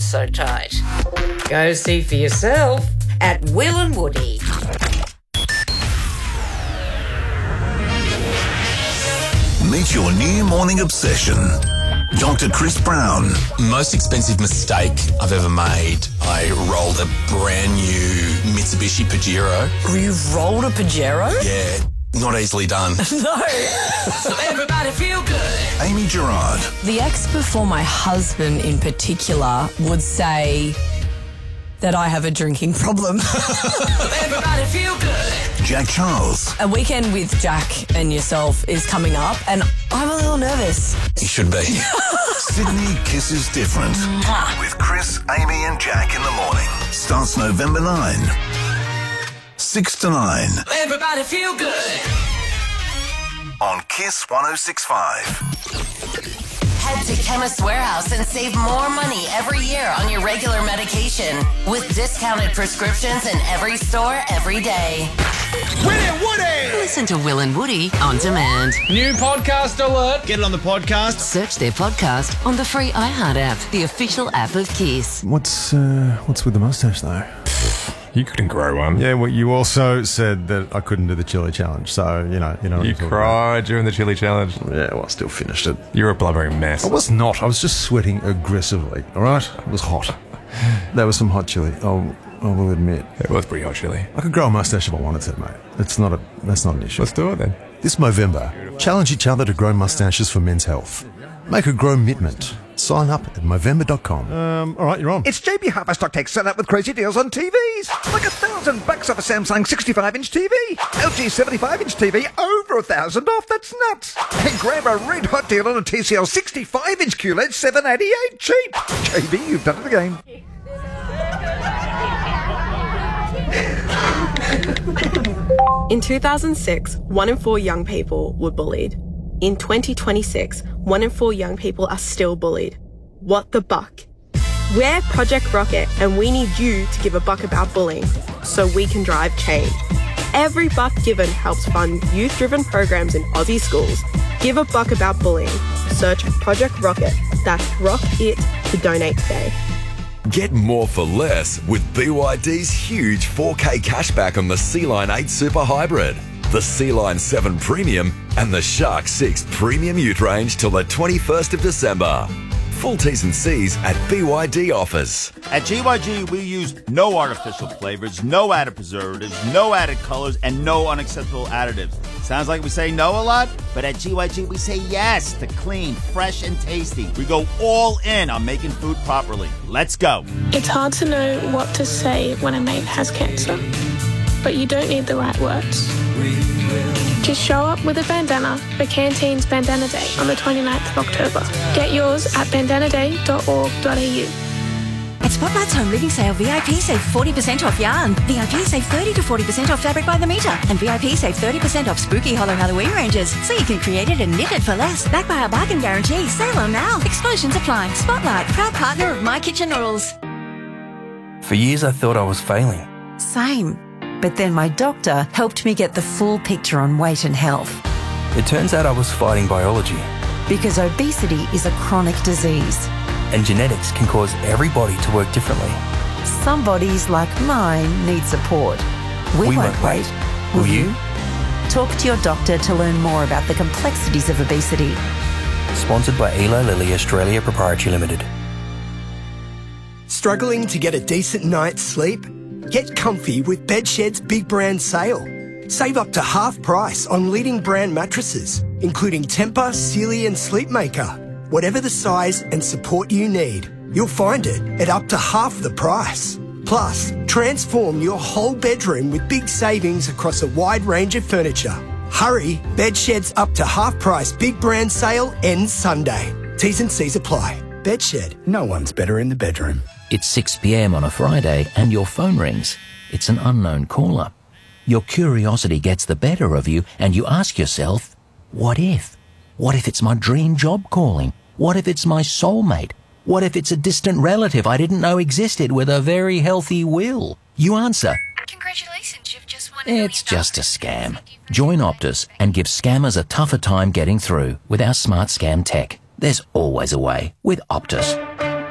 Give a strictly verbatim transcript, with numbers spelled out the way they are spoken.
so tight. Go see for yourself at Will and Woody. Meet your new morning obsession, Doctor Chris Brown. Most expensive mistake I've ever made. I rolled a brand new Mitsubishi Pajero. You've rolled a Pajero? Yeah, not easily done. No. So everybody feel good. Amy Gerard. The ex before my husband in particular would say that I have a drinking problem. Everybody feel good. Jack Charles. A weekend with Jack and yourself is coming up and I'm a little nervous. You should be. Sydney Kisses Different. With Chris, Amy and Jack in the morning. Starts November ninth. six to nine. Everybody feel good. On Kiss one oh six point five. Head to Chemist Warehouse and save more money every year on your regular medication with discounted prescriptions in every store every day. Willie Woody! Listen to Will and Woody on demand. New podcast alert. Get it on the podcast. Search their podcast on the free iHeart app, the official app of Kiss. What's uh, what's with the mustache though? You couldn't grow one. Yeah, well, you also said that I couldn't do the chili challenge, so you know, you know. You cried during the chili challenge. Yeah, well, I still finished it. You're a blubbering mess. I was not. I was just sweating aggressively. All right, it was hot. There was some hot chili. I'll, I will admit. It was pretty hot chili. I could grow a mustache if I wanted to, mate. It's not a. That's not an issue. Let's do it then. This Movember, challenge each other to grow mustaches for men's health. Make a commitment. Sign up at Movember dot com. Um, all right, you're on. It's J B Harper Stock Take set up with crazy deals on T Vs. Like a thousand bucks off a Samsung sixty-five inch T V. L G seventy-five inch T V, over a thousand off. That's nuts. And grab a red hot deal on a T C L sixty-five inch Q L E D, seven eighty-eight cheap. J B, you've done it again. In two thousand six, one in four young people were bullied. In twenty twenty-six, one in four young people are still bullied. What the buck? We're Project Rocket and we need you to give a buck about bullying so we can drive change. Every buck given helps fund youth-driven programs in Aussie schools. Give a buck about bullying. Search Project Rocket. That's Rock It to donate today. Get more for less with B Y D's huge four K cashback on the Sea-Line eight Super Hybrid, the Sea-Line seven Premium and the Shark six Premium Ute range till the twenty-first of December. Full T's and C's at B Y D offers. At G Y G, we use no artificial flavors, no added preservatives, no added colors, and no unacceptable additives. Sounds like we say no a lot, but at G Y G, we say yes to clean, fresh, and tasty. We go all in on making food properly. Let's go. It's hard to know what to say when a mate has cancer, but you don't need the right words. Just show up with a bandana for Canteen's Bandana Day on the twenty-ninth of October. Get yours at bandana day dot org dot a u. At Spotlight's Home Living Sale, V I P save forty percent off yarn. V I P save thirty to forty percent off fabric by the metre. And V I P save thirty percent off spooky hollow Halloween ranges. So you can create it and knit it for less. Backed by our bargain guarantee. Sale on now. Exclusions apply. Spotlight, proud partner of My Kitchen Rules. For years I thought I was failing. Same. But then my doctor helped me get the full picture on weight and health. It turns out I was fighting biology. Because obesity is a chronic disease. And genetics can cause every body to work differently. Some bodies, like mine, need support. We, we won't, won't wait. wait. Will, Will you? you? Talk to your doctor to learn more about the complexities of obesity. Sponsored by Eli Lilly Australia Proprietary Limited. Struggling to get a decent night's sleep? Get comfy with Bedshed's Big Brand Sale. Save up to half price on leading brand mattresses, including Tempur, Sealy and Sleepmaker. Whatever the size and support you need, you'll find it at up to half the price. Plus, transform your whole bedroom with big savings across a wide range of furniture. Hurry, Bedshed's up to half price Big Brand Sale ends Sunday. T's and C's apply. Bedshed, no one's better in the bedroom. It's six p.m. on a Friday and your phone rings. It's an unknown caller. Your curiosity gets the better of you and you ask yourself, what if? What if it's my dream job calling? What if it's my soulmate? What if it's a distant relative I didn't know existed with a very healthy will? You answer, congratulations, you've just won. It's just a scam. Join Optus and give scammers a tougher time getting through with our smart scam tech. There's always a way with Optus.